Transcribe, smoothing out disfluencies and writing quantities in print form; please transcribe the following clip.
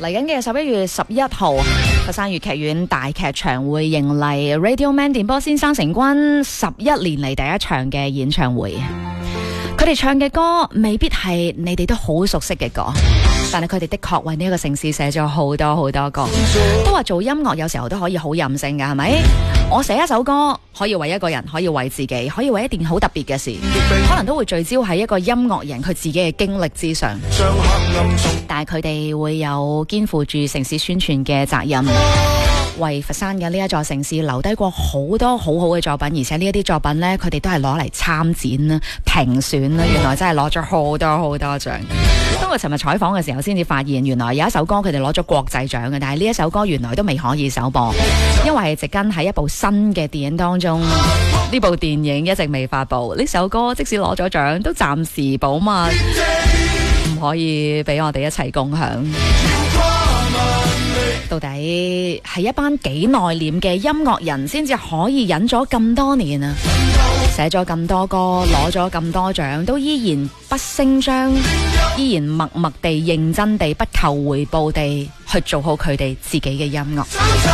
嚟緊嘅11月11號，佛山粵劇院大劇場會迎嚟 Radio Man 電波先生成軍11年嚟第一場嘅演唱會。佢哋唱嘅歌未必係你哋都好熟悉嘅歌，但係佢哋的確為呢一個城市寫咗好多好多歌。都話做音樂有時候都可以好任性㗎，係咪？我寫一首歌可以為一個人，可以為自己，可以為一件好特別嘅事，可能都會聚焦喺一個音樂人佢自己嘅經歷之上。但係佢哋會有肩負住城市宣傳嘅責任，為佛山嘅呢一座城市留低過好多好好嘅作品，而且呢一啲作品呢，佢哋都係攞嚟參展啦、評選啦，原來真係攞咗好多好多獎。當我尋日採訪嘅時候，先至發現原來有一首歌佢哋攞咗國際獎嘅，但係呢一首歌原來都未可以首播，因為係植根喺一部新嘅電影當中。呢部電影一直未發布，呢首歌即使攞咗獎，都暫時保密，唔可以俾我哋一齊共享。到底係一班幾內斂嘅音樂人先至可以忍咗咁多年啊？寫咗咁多歌，攞咗咁多獎，都依然不聲張，依然默默地、認真地、不求回報地去做好佢哋自己嘅音樂。